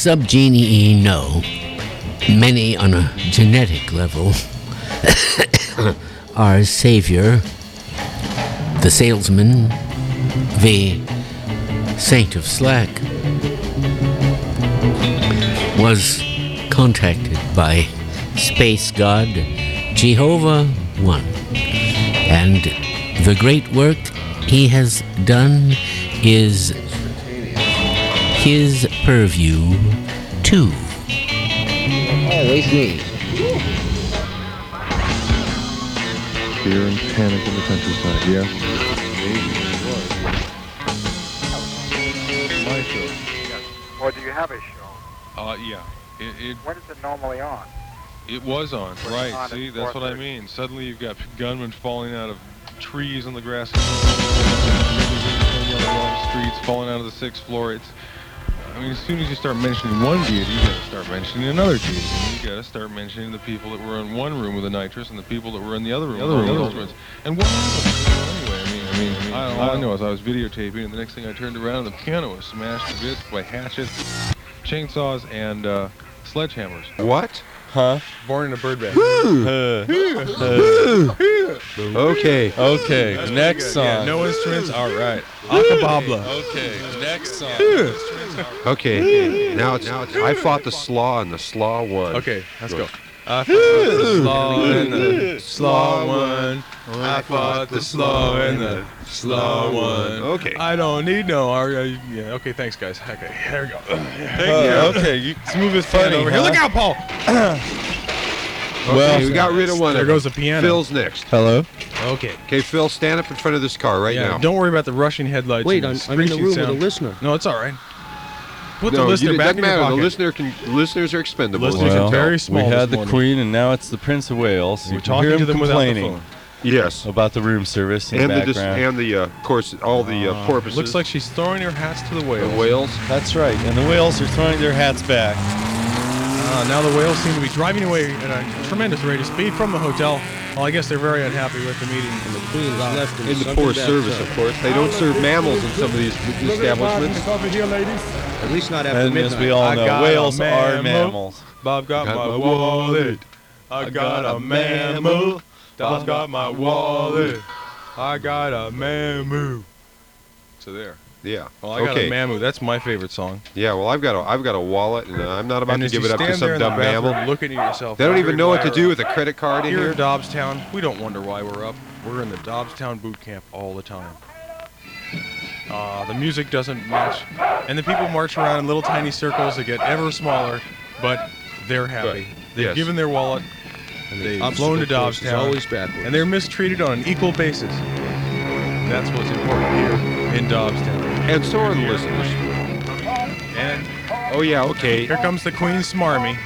subgenii know, many on a genetic level, our savior, the salesman, the saint of slack, was contacted by space god Jehovah One, and the great work he has done is his purview too. Always me. Fear and panic in the countryside, yes. My show. Or do you have a show? Yeah. When is it normally on? It was on, When right. it's on See, at that's what I 4:30. mean. Suddenly you've got gunmen falling out of trees on the grassy streets, falling out of the 6th floor. I mean, as soon as you start mentioning one deity, you gotta start mentioning another deity. And you gotta start mentioning the people that were in one room with the nitrous and the people that were in the other room with the instruments. And what happened anyway? I mean, all I know is I was videotaping, and the next thing I turned around, and the piano was smashed to bits by hatchets, chainsaws, and sledgehammers. What? Huh? Born in a bird bag. Okay. Next song. Yeah, no instruments. All right. Acapabla. Okay. Next song. Okay. Now it's I fought the slaw and the slaw won. Okay, let's go. I fought the slaw and the slaw won. I fought the slaw and the slaw won. Okay. I don't need no. Yeah. Okay. Thanks, guys. Okay. Here we go. Okay. Let's move this fan over here. Look out, Paul. Well, we got rid of one. There goes the piano. Phil's next. Hello. Okay. Okay, Phil, stand up in front of this car right Yeah. now. Don't worry about the rushing headlights. Wait, and I'm in the screeching room sound. with a listener. No, it's all right. Put the No, listener it back doesn't in your matter. pocket. The listeners are expendable. Listeners are very small. We had this the morning. Queen, and now it's the Prince of Wales. We're You can talking hear to him them without the complaining phone. Yes. about the room service in the background. Of course, all the porpoises. Looks like she's throwing her hats to the the whales. whales. That's right. And the whales are throwing their hats back. Now the whales seem to be driving away at a tremendous rate of speed from the hotel. Well, I guess they're very unhappy with the meeting. And the Queen's left In the poor service, of course. They don't serve mammals in some of these establishments. At least not after And midnight. as we all I know, got whales a are mammal. mammals. Bob got my wallet. I got a mammal. Bob got my wallet. I got a mammoo. So there. Yeah. Well, I got a mammoo. That's my favorite song. Yeah. Well, I've got a wallet, and I'm not about And to as give you it up to stand there some in the dumb bathroom mammal. looking at yourself. They don't even know what to do with a credit card in Here here. in Dobbstown, we don't wonder why we're up. We're in the Dobbstown boot camp all the time. The music doesn't match, and the people march around in little tiny circles that get ever smaller, but they're happy. They've Yes. given their wallet, And they've the flown to obstacle course is Dobbstown, always backwards. and they're mistreated on an equal basis. That's what's important here in Dobbstown. And so are the listeners. And Oh yeah. Okay. here comes the Queen Smarmy.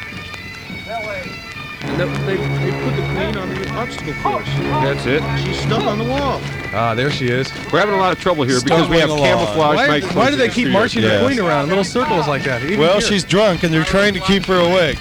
And they put the Queen on the obstacle course. That's it. She's stuck on the wall. Ah, there she is. We're having a lot of trouble here because we have Stumbling along. camouflage Why microphones do they in the keep studio. marching Yes. the Queen around in little circles like that? Even Well, here. she's drunk, and they're trying to keep her awake.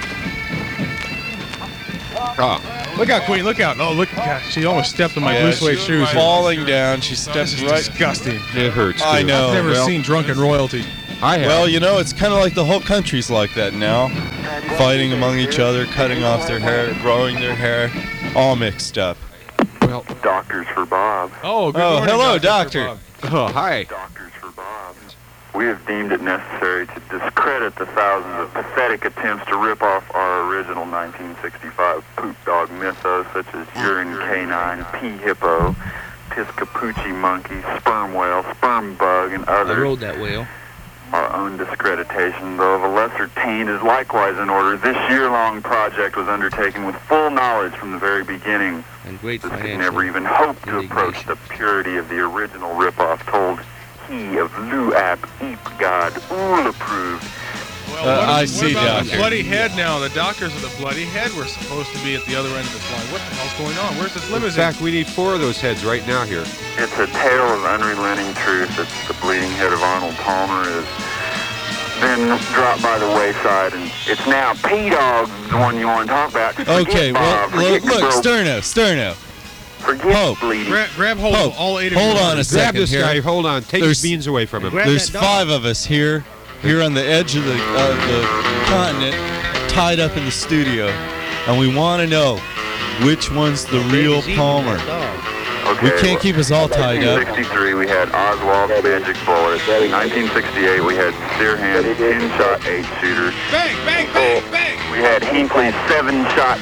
Ah, Look out, Queen! Look out! Oh, look! God, she almost stepped on my blue suede she's shoes. falling down. She stepped This is right. disgusting. it hurts. I too. know. I've never well- seen drunken royalty. I have. Well, you know, it's kind of like the whole country's like that now. Fighting among each other, cutting off their hair, growing their hair, all mixed up. well. Doctors for Bob. Oh, good Oh, morning, hello, Dr. doctor. Oh, hi. Doctors for Bob. We have deemed it necessary to discredit the thousands of pathetic attempts to rip off our original 1965 poop dog mythos, such as urine canine, pea hippo, Piscapucci monkey, sperm whale, sperm bug, and I others. rode that whale. Our own discreditation, though of a lesser taint, is likewise in order. This year-long project was undertaken with full knowledge from the very beginning And great that could financial never even hope to approach indignation. the purity of the original ripoff told he of Luap, Eep God, Ool approved. Well, I see, what about doctor. the bloody head now? The doctors of the bloody head were supposed to be at the other end of this line. What the hell's going on? Where's this In limousine? fact, we need 4 of those heads right now here. It's a tale of unrelenting truth that the bleeding head of Arnold Palmer has been dropped by the wayside, and it's now P-Dog, the one you want to talk about. Okay, Forget well, Bob, forget look, Bro- Sterno. forget Pope. bleeding. Grab hold Pope, of all 8 of hold you. on a Grab second this here. guy. Hold on. Take There's- his beans away from him. Grab There's that dog. 5 of us here, here on the edge of the continent, tied up in the studio, and we want to know which one's the real Palmer. Okay, We can't keep us all tied up. 1963, we had Oswald Magic Bullet. 1968, we had Stearhan 10-shot 8-shooter. Bang, bang, bang, bang. We had Hinckley's 7-shot.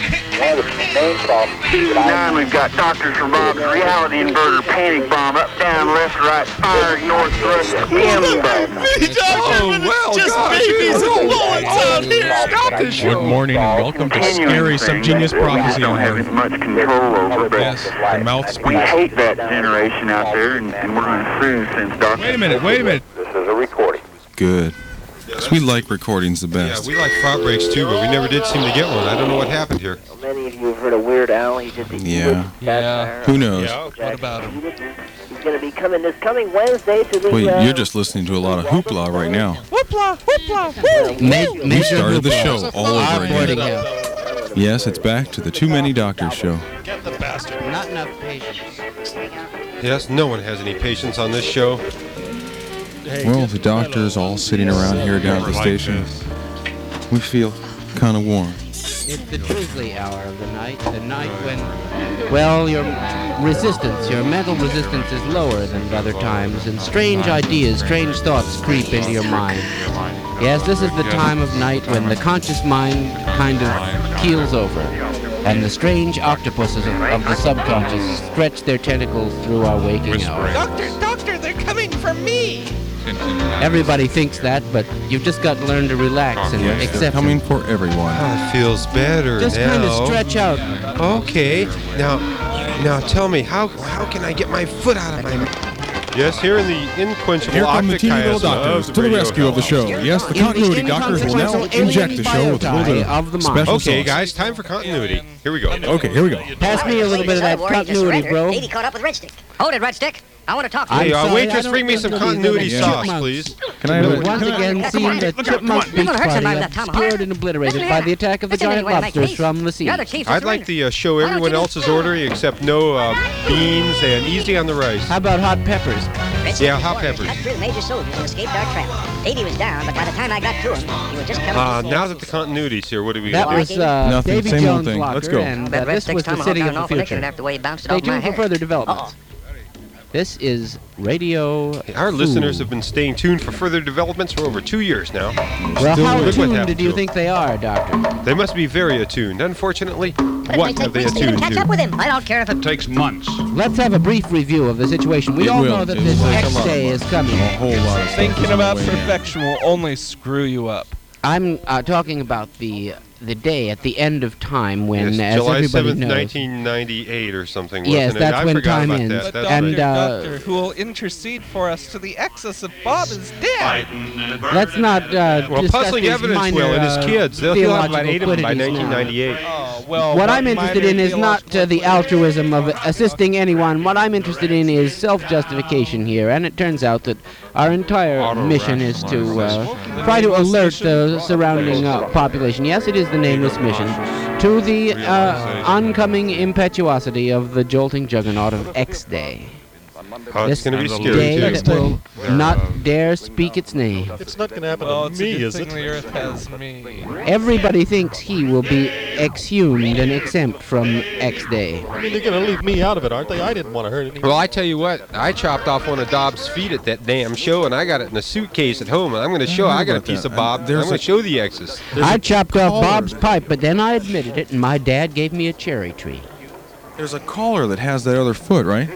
69, we've got Dr. Shabab's reality inverter panic bomb. Up, down, left, right, fire, north, thrust, impact. Good morning and welcome to Scary Subgenius Prophecy. Don't have as much control over, but Yes, the mouth we speaks. hate that generation out there, and we're going to sue since Dr. Wait a minute. This is a recording. Good. Because we like recordings the Yeah, best. we like front breaks too, but we never did seem to get one. I don't know what happened here. Many of you have heard of Weird Al. He did the Yeah. Who knows? What about him? He's going to be coming this coming Wednesday to the... Wait, you're just listening to a lot of hoopla right now. We started the show all over again. Yes, it's back to the Too Many Doctors show. Not enough patience. Yes, no one has any patience on this show. Well, the doctors all sitting around here down at the station. We feel kind of warm. It's the drizzly hour of the night when, well, your resistance, your mental resistance is lower than at other times, and strange ideas, strange thoughts creep into your mind. Yes, this is the time of night when the conscious mind kind of keels over, and the strange octopuses of the subconscious stretch their tentacles through our waking hours. Doctor, they're coming for me. Everybody thinks that, but you've just got to learn to relax and Yes, they're accept coming it. for everyone. It feels better Just now. kind of stretch out. Okay, now tell me, how can I get my foot out of my... Yes, here in the inquenchable Here come the teeny little octochiasm doctors of to the radio rescue of the show. hell. Yes, the continuity doctors will now inject the show with a little bit of the of mind. special Okay, sauce. guys, time for continuity. Here we go. Okay, here we go. Pass me a little bit of that continuity, bro. Davey caught up with Red Stick. Hold it, Red Stick. I want to talk to I'm you. Hey, sorry, waitress, I don't bring me think some they'll be continuity the sauce, chipmunks. please. Can I have We've a... once again seen the Chipmunk Beach Party obscured and obliterated by the attack of the giant lobsters from the sea. You're the chief. I'd like to show everyone else's order except no beans and easy on the rice. How about hot peppers? Yeah, hot peppers. Cut through the major soldiers and escaped our trap. Davey was down, but by the time I got to him, he was just coming. Now that the continuity's here, what do we That got? was Nothing, Davy same old Jones' thing. locker, Let's go. and Bet Red this Stick's was the tomahawk city got of an the awful licking future. after the way he bounced it Stay off my tuned for hair. further developments. This is Radio Our Food. listeners have been staying tuned for further developments for over 2 years now. Well, Still how look what attuned happened do you to think they are, Doctor? They must be very attuned. Unfortunately, what have they attuned Catch up to? with him. I don't care if it Takes months. Let's have a brief review of the situation. We It all will. know that It this will take a X lot. Day is coming. A whole lot of stuff. Thinking is on about the way now. perfection will only screw you up. I'm talking about the day at the end of time when, Yes, as July everybody 7th, knows, 1998 or something, Yes, wasn't it? that's I when forgot time about ends. that. But That's And, right. Doctor, who will intercede for us to the excess of Bob is dead. let's not Well, discuss puzzling these evidence minor, will, and his kids. He'll have about theological 8 of them by quiddities now. 1998. Oh, well, What I'm interested minor in is not theological the altruism of assisting anyone. What I'm interested in is self-justification here, and it turns out that our entire mission is to try to alert the surrounding population. Yes, it is the nameless mission. To the oncoming impetuosity of the jolting juggernaut of X Day. Oh, it's This going to be day scary, that too. will not dare speak its name. It's not going to happen Well, to it's a me, good is thing it? the Earth has me. Everybody thinks he will be exhumed and exempt from X Day. I mean, they're going to leave me out of it, aren't they? I didn't want to hurt anyone. Well, I tell you what, I chopped off one of Dobbs' feet at that damn show, and I got it in a suitcase at home, and I'm going to show. I got a piece of Bob. I'm going to show the X's. I chopped off Bob's pipe, but then I admitted it, and my dad gave me a cherry tree. There's a caller that has that other foot, right?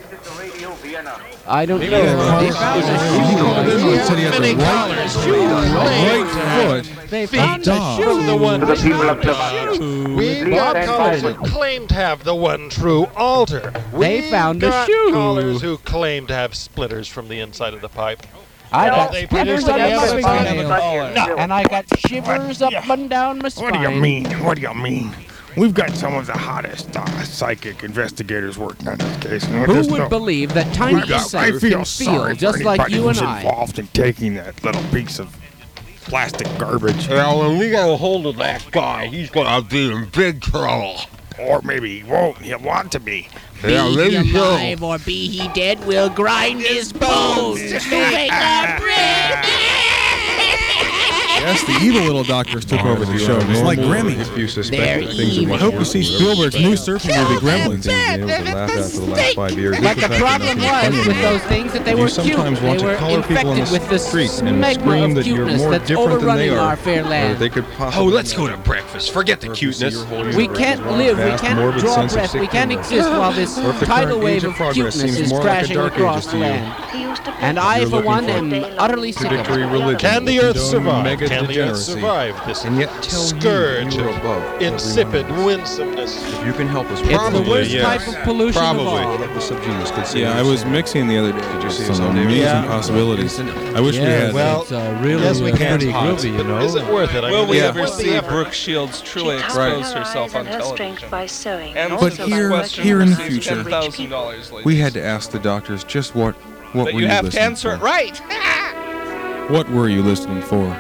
I don't know. He called in and said he had the right foot. They of found Dobbs. The one The people of Plymouth. we got callers who claim to have the one true altar. They found a got shoe. callers who claim to have splitters from the inside of the pipe. I got they shivers produced up the my evidence spine, they have a and I got shivers up and down my spine. What do you mean? What do you mean? We've got some of the hottest psychic investigators working on this case. And Who would believe that tiny I insects feel can sorry feel just for like anybody you and who's I? involved in taking that little piece of plastic garbage. Well, when we get a hold of that guy, he's going to be in big trouble. Or maybe he won't. He'll want to be. Yeah, Be maybe he so. alive or be he dead, we'll grind his bones to make our bread. Yes, the evil little doctors took over the show. It's like Grammy. If you suspect They're that things are evil. much I hope you worse see than Spielberg's new surfing movie, Gremlins. they've been able to laugh at for the last 5 years. But the problem was with those things that they were cute. sometimes want They to were color people on infected the with the street and smegma scream of that you're cuteness more that's different than they overrunning are. our fair Or land. they could Oh, possibly let's go to breakfast. Forget the cuteness. We can't live, we can't draw breath, we can't exist while this Or if the tidal current wave age of of progress cuteness seems is more like a crashing dark across ages the to you. land. And I, You're for looking one, for am utterly sick of Predictory it. religion. Can the that Earth condone survive? mega Can the Earth degeneracy. survive this And yet tell scourge you you're of above insipid everyone. winsomeness? If you can help us, It's the Probably, worst yes. type of pollution of all. Let the subgenius consider. Yeah, I was mixing the other day. Did you see Some us on amazing DVD? possibilities. I wish we had. well, It's really yes, we can. pretty Hot, groovy, you but know. is it worth it? I Will mean, we is it ever worth the see effort? Brooke Shields truly She expose her herself on eyes and her strength television? by sewing. And But since here- Western here in the receives future, $10,000, we ladies. had to ask the doctors just what But were you you have to listening answer it for? right. What were you listening for?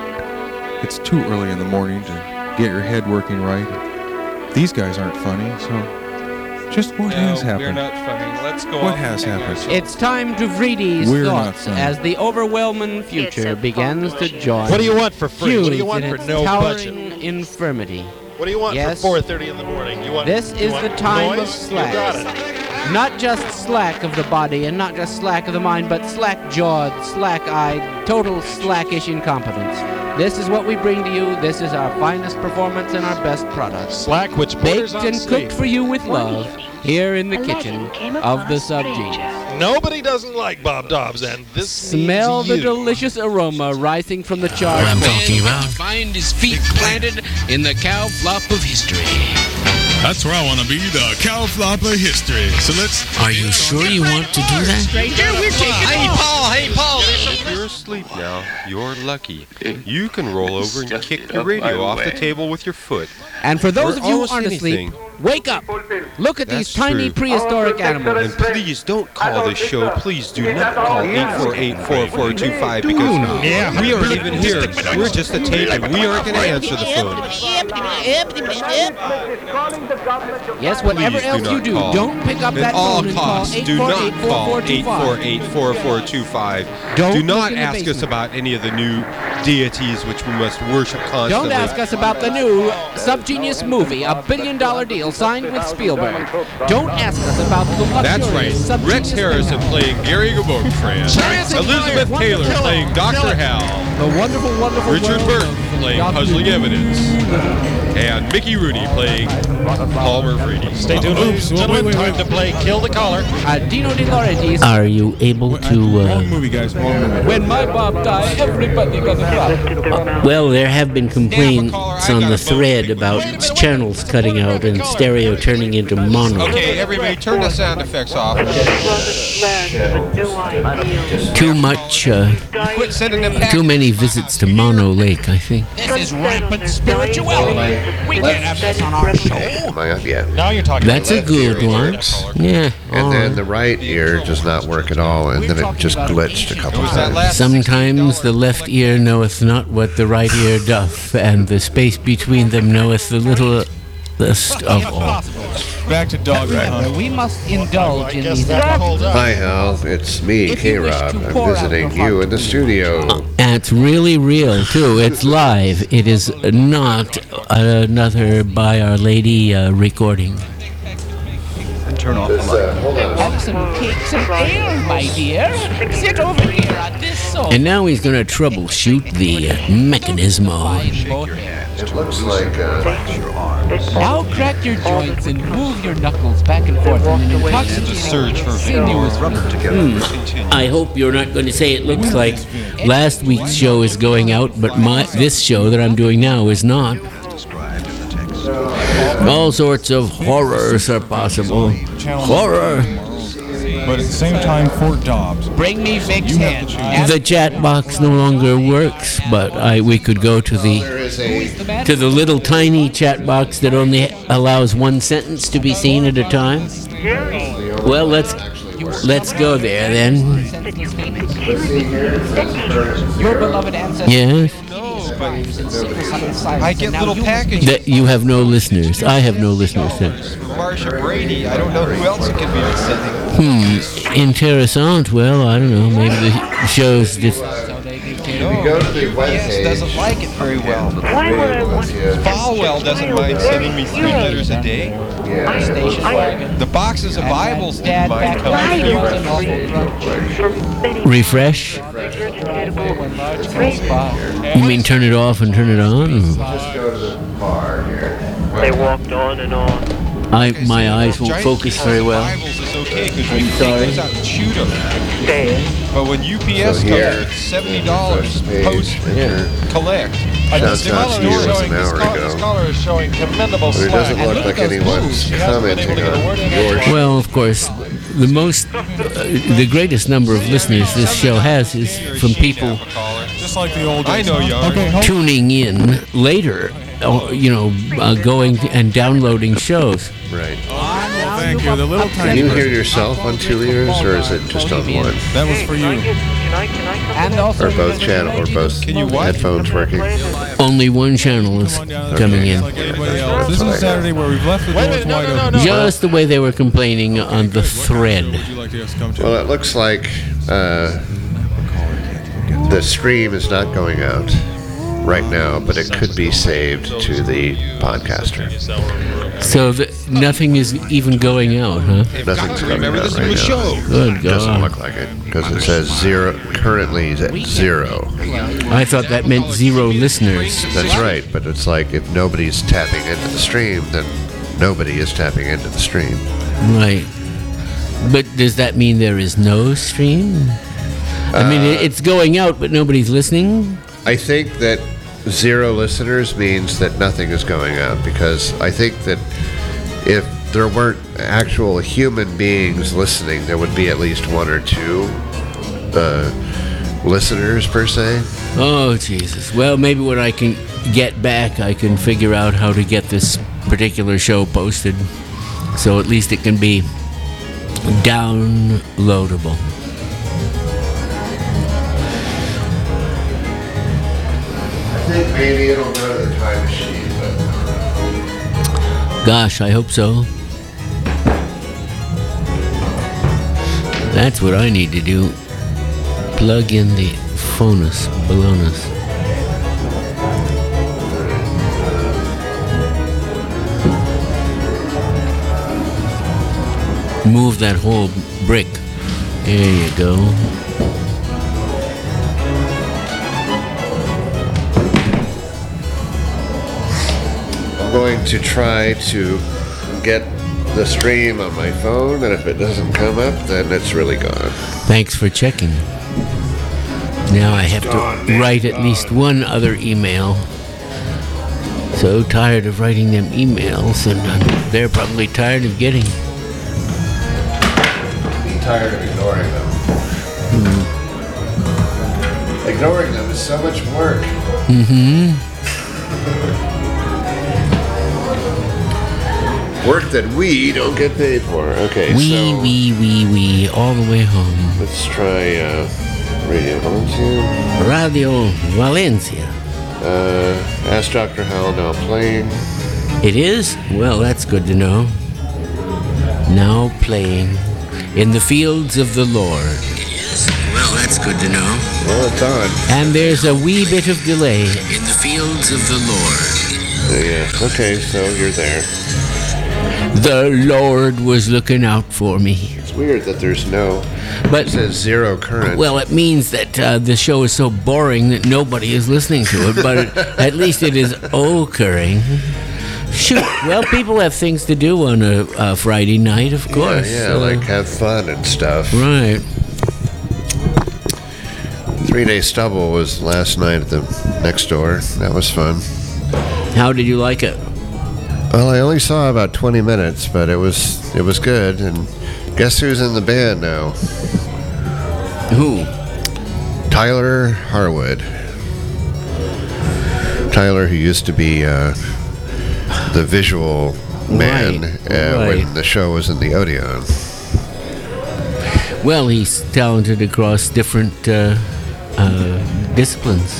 It's too early in the morning to get your head working right. These guys aren't funny, so just what has No, we're happened? not funny. Let's go What off has and hang happened? ourselves. It's time to read these We're not thoughts funny. as the overwhelming future begins to join. What do you want for free? What do you humans want in for its no towering budget? infirmity. What do you want Yes. for 4:30 in the morning? You want This you is want the time of noise? slack. You got it. Not just slack of the body and not just slack of the mind, but slack-jawed, slack-eyed, total slackish incompetence. This is what we bring to you. This is our finest performance and our best product. Slack which Baked borders on and sleep. cooked for you with love here in the kitchen of the Subgenius. Nobody doesn't like Bob Dobbs, and this Smell means the you. delicious aroma rising from the charred What I'm corn. talking about. Find his feet planted in the cow flop of history. That's where I want to be, the cow flop of history. So let's... Are you sure you want to do that? Stranger, we're taking Hey, off. Paul! Hey, Paul! If you're asleep now, you're lucky. You can roll over and kick your radio off the table with your foot. And for those Or of you who almost aren't asleep, anything. wake up. Look at these That's tiny true. prehistoric animals. And please don't call this show. Please do not call 848-4425 because we aren't even here. We're just a tape and we aren't going to answer the phone. Yes, whatever Please else do you not do, call. don't pick up At that all phone and call costs, do not call 848-4425. 848-4425. Don't Do look not in the ask us basement. about any of the new deities which we must worship constantly. Don't ask us about the new Subgenius movie, a $1 billion deal signed with Spielberg. Don't ask us about the That's right. luxurious Subgenius Rex Harrison playing Gary Gabotran. Elizabeth Taylor playing Dr. Hal. The wonderful, wonderful Richard world Burton of playing Dr. Puzzling Evidence. And Mickey Rooney playing Palmer Frady. Stay tuned, ladies and gentlemen. Time to play Kill the Caller. Dino De Laurentiis. Are you able to... Wrong movie, guys. Wrong movie. When my Bob died, everybody gonna cry. Well, there have been complaints on the thread about channels cutting out and stereo turning into mono. Okay, everybody turn the sound effects off. Too much, Quit sending them too many visits to Mono Lake, I think. This is rampant spirituality. We can't have this on our show. Am I up yet? Now you're talking. That's a good one. Yeah, And all then right. the right ear does not work at all, and then it just glitched a couple times. Sometimes the left ear knoweth not what the right ear doth, and the space between them knoweth the littlest of all. Back to Dog Hunt. We must indulge in these. Hi, Hal. It's me, K-Rob. I'm visiting you in the studio. And it's really real, too. It's live. It is not another By Our Lady recording. Turn off the light. Hold on. Have some cakes and ale, my dear. Sit over here on this sofa. And now he's going to troubleshoot the mechanismo. It looks like Now crack your joints and move your knuckles back and forth in an intoxicating, sinuous rhythm. I hope you're not going to say it looks like last week's show is going out, but this show that I'm doing now is not. All sorts of horrors are possible. Horror. But at the same time, Fort Dobbs. Bring me Vic's hand. The chat box no longer works, but we could go to the little tiny chat box that only allows one sentence to be seen at a time. Well, let's go there then. Your beloved ancestor. Yes. I get little packages. That you have no listeners. I have no listeners. Marsha Brady. I don't know who else it could be sending. Interessant. Well, I don't know. Maybe the show's just you go to the UPS webpage, doesn't like it very well. Why would I want Falwell doesn't mind sending me 3 letters a day. yeah, The boxes of Bibles didn't mind coming to me. Refresh? You mean turn it off and turn it on? just go to the bar here. They walked on and on. My eyes won't focus very well. Bibles is okay because we goes out and shoot them. But when UPS So comes here, with $70 page, post enter. collect, Shouts out to you, it's an hour This ago. caller is showing commendable But it doesn't slack. look like anyone's commenting on your show. Well, of course, the greatest number of listeners this show has is from people Just like the old days. I know, young. Okay, hold tuning in later, going and downloading shows. Right. Thank you. The little Can tiny you hear person. yourself on 2 ears, or is it just on one? That was for you. Or both channel, or both headphones working? Only one channel is coming in. Like everybody else. This is a Saturday where we've left the doors wide open. Just the way they were complaining on the thread. Would you like to come to? Well, it looks like the stream is not going out right now, but it could be saved to the podcaster. So nothing is even going out, huh? Nothing's coming out this right is a now. show. Good Doesn't God. look like it, because it says zero. Currently, it's at 0. I thought that meant 0 listeners. That's right, but it's like if nobody's tapping into the stream, then nobody is tapping into the stream. Right. But does that mean there is no stream? I mean, it's going out, but nobody's listening? I think that 0 listeners means that nothing is going out, because I think that if there weren't actual human beings listening, there would be at least 1 or 2 listeners per se. Oh, Jesus. Well, maybe when I can get back, I can figure out how to get this particular show posted. So at least it can be downloadable. I think maybe it'll go to the time machine, but Gosh, I hope so. That's what I need to do. Plug in the phonus, balonus. Move that whole brick. There you go. I'm going to try to get the stream on my phone, and if it doesn't come up, then it's really gone. Thanks for checking. Now I have to write at least one other email. So tired of writing them emails, and they're probably tired of getting. I'm tired of ignoring them. Ignoring them is so much work. Work that we don't get paid for. Okay, so We, all the way home. let's try Radio Valencia. Radio Valencia. Ask Dr. Howell now playing. It is? Well, that's good to know. Now playing in the fields of the Lord. It is? Well, that's good to know. Well, it's on. And there's a wee bit of delay. In the fields of the Lord. Yeah. Okay, so you're there. The Lord was looking out for me. It's weird that there's no. But it says 0 current. Well, it means that the show is so boring that nobody is listening to it, but at least it is occurring. Shoot, well, people have things to do on a Friday night, of course. Yeah, like have fun and stuff. Right. 3-Day Stubble was last night at the next door. That was fun. How did you like it? Well, I only saw about 20 minutes, but it was good. And guess who's in the band now? Who? Tyler Harwood. Tyler, who used to be the visual man when the show was in the Odeon. Well, he's talented across different disciplines.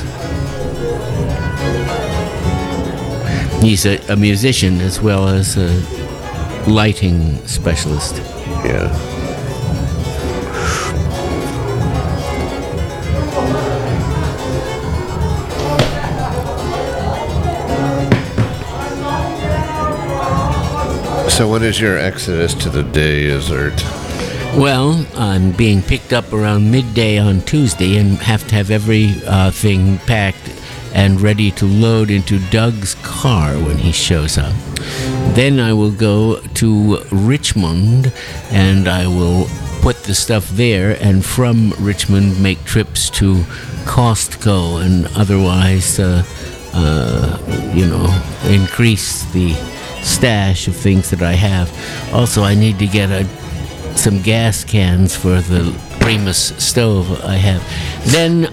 He's a musician as well as a lighting specialist. Yeah. So when is your exodus to the desert? Well, I'm being picked up around midday on Tuesday and have to have everything packed and ready to load into Doug's car when he shows up. Then I will go to Richmond and I will put the stuff there, and from Richmond make trips to Costco and otherwise, increase the stash of things that I have. Also, I need to get some gas cans for the Primus stove I have. Then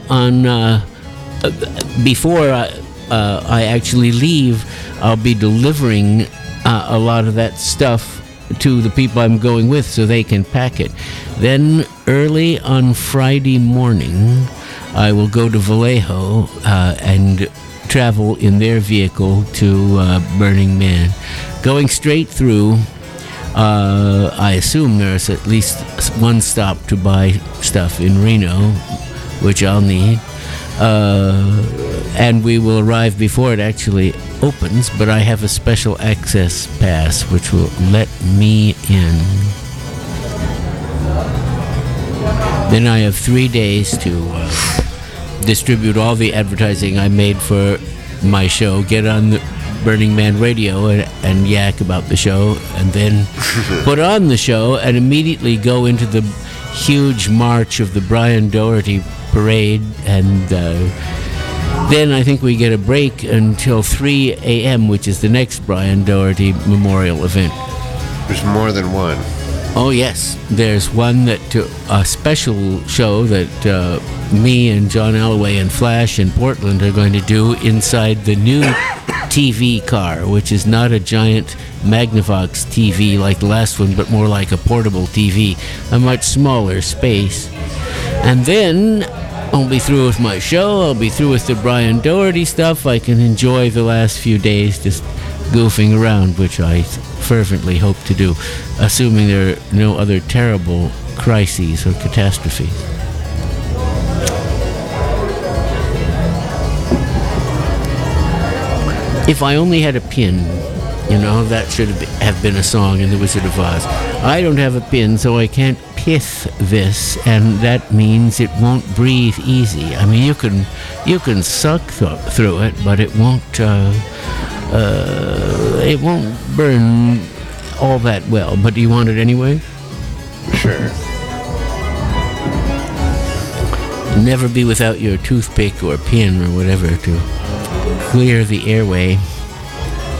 before I actually leave, I'll be delivering a lot of that stuff to the people I'm going with so they can pack it. Then early on Friday morning, I will go to Vallejo and travel in their vehicle to Burning Man. Going straight through, I assume there's at least one stop to buy stuff in Reno, which I'll need. And we will arrive before it actually opens, but I have a special access pass which will let me in. Then I have 3 days to distribute all the advertising I made for my show, get on the Burning Man radio and yak about the show, and then put on the show and immediately go into the huge march of the Brian Doherty parade, and then I think we get a break until 3 a.m., which is the next Brian Doherty memorial event. There's more than one. Oh, yes. There's one a special show that me and John Alloway and Flash in Portland are going to do inside the new TV car, which is not a giant Magnavox TV like the last one, but more like a portable TV, a much smaller space. And then I'll be through with my show. I'll be through with the Brian Doherty stuff. I can enjoy the last few days just goofing around, which I fervently hope to do, assuming there are no other terrible crises or catastrophes. If I only had a pin, that should have been a song in The Wizard of Oz. I don't have a pin, so I can't pith this, and that means it won't breathe easy. I mean, you can suck through it, but it won't burn all that well. But do you want it anyway? Sure. Never be without your toothpick or pin or whatever to clear the airway.